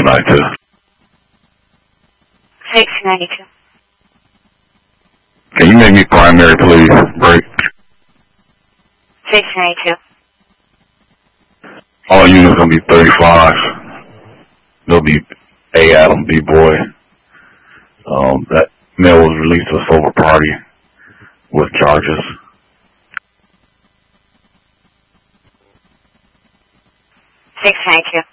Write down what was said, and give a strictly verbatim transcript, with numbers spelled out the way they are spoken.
ninety-two. six ninety-two. Can you make me primary, please? Break. six ninety-two. All units gonna be thirty-five. There'll be A Adam, B boy. Um, that male was released to a sober party with charges. six ninety-two.